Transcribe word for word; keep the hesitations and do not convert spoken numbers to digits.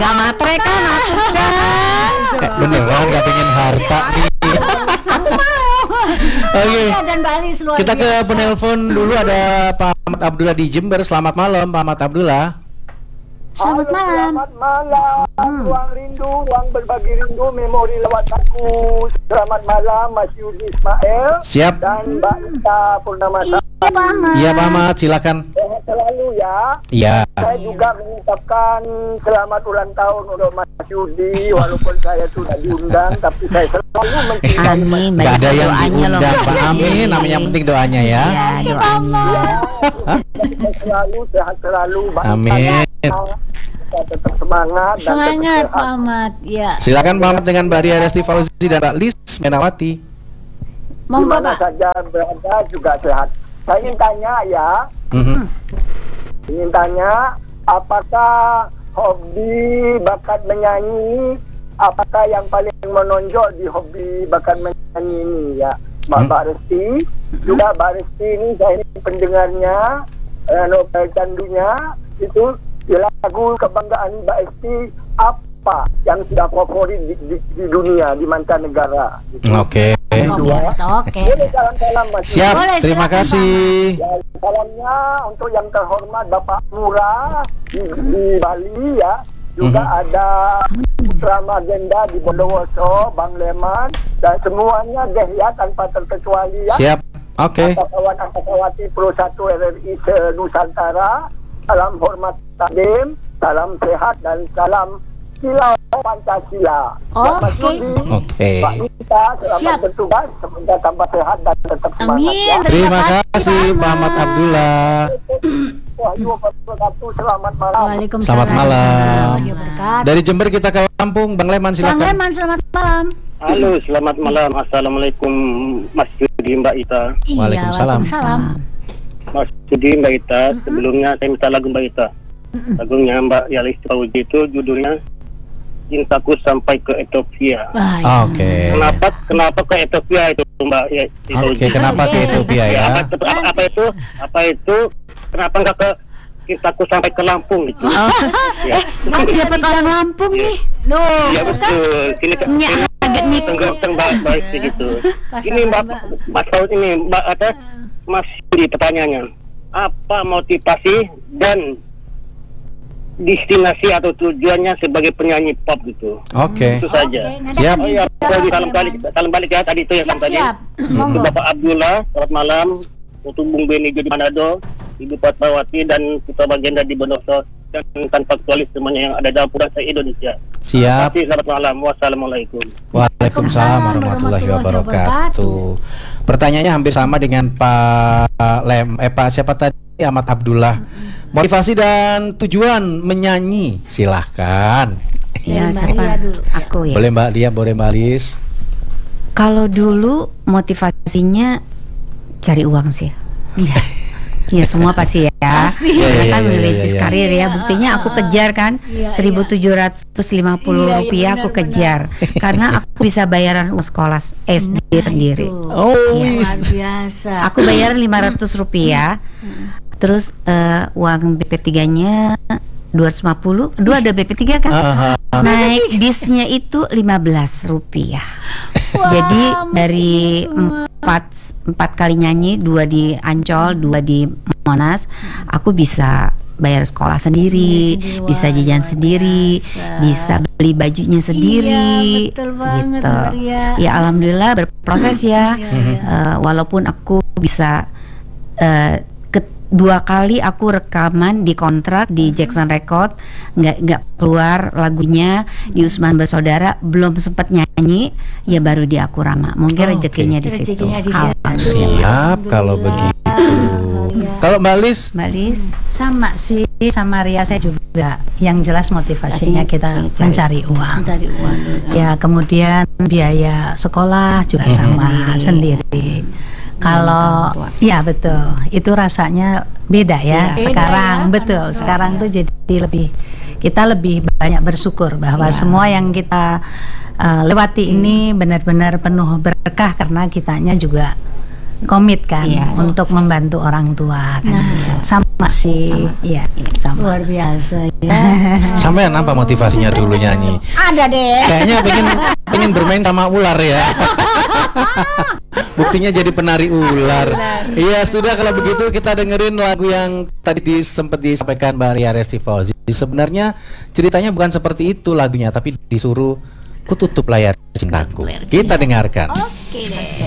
Nggak matre kan aku kan. Eh, beneran nggak pengen harta nih. Oke. Dan Bali luar Kita ke biasa. penelpon dulu, ada Pak Ahmad Abdullah di Jember. Selamat malam Pak Ahmad Abdullah. Selamat Halo, malam. Selamat malam. Ruang rindu, ruang berbagi rindu, memori lewat aku. Selamat malam Mas Yudi Ismail Siap. dan Mbak Ita Purnamasa. Iya Pak Ahmad. Iya Pak Ahmad, silakan. Sehat selalu ya. Iya. Saya juga mengucapkan selamat ulang tahun untuk Mas Yudi, walaupun saya sudah diundang, tapi saya selalu mencintai Mas Amin. Nggak ada Banyak yang doanya loh, diundang Mas Pak. Yudi. Amin. Namanya penting doanya ya. Iya, doanya. Yudi. Selalu sehat selalu. Mbak Amin. Ita, kita tetap semangat. dan Semangat tetap Pak sehat. Ahmad. Ya. Silakan Pak Ahmad dengan Mbak Ria Resti Fauzi dan Mbak Lis Menawati. Di Monggo mana Pak. saja berada juga sehat. Saya ingin tanya ya, Mhm. ingin tanya apakah hobi bakat menyanyi, apakah yang paling menonjol di hobi bakat menyanyi ini ya, Mbak Hmm. Mbak Resti, juga Mbak Resti ini saya ini pendengarnya, eh, novel candunya itu di lagu kebanggaan Mbak Resti apa yang sudah favorit di, di, di dunia, di mancanegara. Gitu. Oke. Oke. Oke. Boleh salam-salam Mas. Siap. Boleh, Terima silakan, kasih. Ya, salamnya untuk yang terhormat Bapak Murah di, di Bali ya. Juga Mhm. ada Putra Magenda di Bondowoso, Bang Leman, dan semuanya deh ya tanpa terkecuali ya. Siap. Oke. Kawan Angkatawati Pro satu R R I se-Nusantara. Salam hormat takdim, salam sehat dan salam silau Pancasila. Oke. Mas Yudi, Oke. Pak Nita, selamat Siap. bertugas, semoga tambah sehat dan tetap semangat Amin. ya. Terima kasih Pak Ahmad Abdullah. Wahyu wabarakatuh, selamat malam. Waalaikumsalam. Selamat malam. warahmatullahi wabarakatuh. Dari Jember kita ke Lampung, Bang Leman Bang silakan. Leman, selamat malam. Halo, selamat malam. Assalamualaikum Mas Yudi, Mbak Ita. Iya, Waalaikumsalam. Waalaikumsalam. Mas Yudi, Mbak Ita. Sebelumnya saya minta lagu Mbak Ita. Lagunya Mbak Yalis Fauzi itu judulnya Cintaku Sampai ke Ethiopia. Baik. Oke. Kenapa kenapa ke Ethiopia itu Mbak Yalis Fauzi? Oke, kenapa ke Oke. Ethiopia Ya, ya? apa, itu, apa, apa itu? Apa itu? Kenapa enggak ke Cintaku Sampai ke Lampung gitu? Ya. Aku dapat orang Lampung nih. Loh, Iya betul. Sini ke Nya, sini agak nih. tenggorokan Mbak baik gitu. Pasal, Ini Mbak Mbak. Mas Fauzi ini Mbak ada Mas Yudi pertanyaannya. Apa motivasi dan destinasi atau tujuannya sebagai penyanyi pop gitu? Oke. Itu saja. Oke, nggak ada Siap. Oh iya, pembicaraan Fauzi, ya, salam balik, Bang. salam balik ya tadi itu yang Siap, tadi. siap. Untuk Monggo. Bapak Abdullah, selamat malam. Untuk Bung Beni di Manado, Ibu Fatmawati dan Putra Bagenda di Bondowoso dan tanpa aktualis semuanya yang ada dalam Pura Indonesia. Siap. Terima kasih, selamat malam. Wassalamualaikum. Waalaikumsalam warahmatullahi wabarakatuh. Pertanyaannya hampir sama dengan Pak Lem, eh Pak siapa tadi? Ahmad Abdullah. Motivasi dan tujuan menyanyi, silahkan. Ya, Mbak siapa? Ria dulu. Aku ya. Boleh Mbak Dia, boleh Mbak Lis. Kalau dulu motivasinya cari uang sih. Iya. Iya semua pasti ya. Pasti. Iya, Karena iya, kan iya, merintis iya, iya. karir ya. Buktinya aku kejar kan Iya, seribu tujuh ratus lima puluh Iya, iya, rupiah aku benar, kejar. Karena aku bisa bayaran uang sekolah S D sendiri. Itu. Oh, Iya. wis. Luar biasa. Aku bayaran lima ratus rupiah. Terus eh, uang B P tiga-nya dua ratus lima puluh. Dua ada B P tiga kan? Ah, ah, Naik bisnya itu lima belas rupiah. Wah, Jadi masih dari semua. empat empat kali nyanyi, dua di Ancol, dua di Monas, aku bisa bayar sekolah sendiri, Iya, sendiri. bisa Wah, jajan luar sendiri, biasa. bisa beli bajunya sendiri, Iya, betul banget, gitu. Mbak Ria. Ya alhamdulillah berproses ya. Iya, iya. Eh, walaupun aku bisa eh, ke- dua kali aku rekaman di kontrak di Jackson Record, nggak nggak keluar lagunya di Usman Bersaudara, belum sempat nyanyi, ya baru di Aku Rama. Mungkin Oh, rezekinya oke. di situ. Rezekinya di situ. Alhamdulillah. Siap kalau begitu. Kalau Mbak Lis, Mbak Lis, Sama sih, sama Ria saya juga. Yang jelas motivasinya kita Cari- mencari uang. Mencari uang. Ya, kemudian biaya sekolah juga Hmm. sama Sendiri. sendiri. Kalau orang tua. ya betul, itu rasanya beda ya. Iya. Sekarang Beda ya, betul, orang tua. sekarang tuh jadi lebih kita lebih banyak bersyukur bahwa Iya. semua yang kita uh, lewati ini benar-benar penuh berkah karena kitanya juga komit kan Iya. untuk membantu orang tua kan Nah. gitu. Sama masih iya sama. Luar biasa ya. Sampai apa motivasinya dulu nyanyi? Ada deh. Kayaknya pengen pengen bermain sama ular ya. Buktinya jadi penari ular. Iya, sudah kalau begitu kita dengerin lagu yang tadi dis, sempat disampaikan Mbak Ria Resti Fauzi. Sebenarnya ceritanya bukan seperti itu lagunya, tapi disuruh ku tutup layar cintaku. Kita dengarkan. Oke deh.